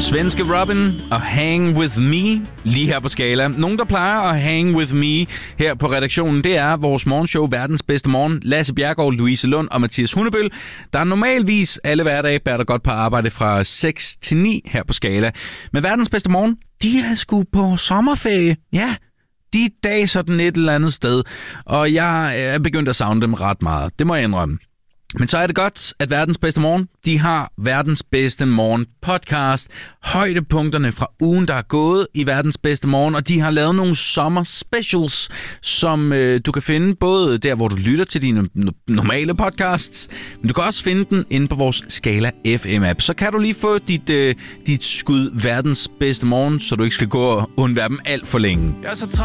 Svenske Robin og Hang With Me lige her på Skala. Nogen, der plejer at hang with me her på redaktionen, det er vores morgenshow Verdens Bedste Morgen. Lasse Bjergård, Louise Lund og Mathias Hundebøl, der normalvis alle hverdage bærer der godt på arbejde fra 6 til 9 her på Skala. Men Verdens Bedste Morgen, de er sgu på sommerferie. Ja, de dag sådan et eller andet sted. Og jeg er begyndt at savne dem ret meget. Det må jeg indrømme. Men så er det godt, at Verdens Bedste Morgen, de har Verdens Bedste Morgen podcast. Højdepunkterne fra ugen, der er gået i Verdens Bedste Morgen, og de har lavet nogle sommer specials, som du kan finde både der, hvor du lytter til dine normale podcasts, men du kan også finde den inde på vores Skala FM-app. Så kan du lige få dit skud Verdens Bedste Morgen, så du ikke skal gå og undvære dem alt for længe. Jeg er så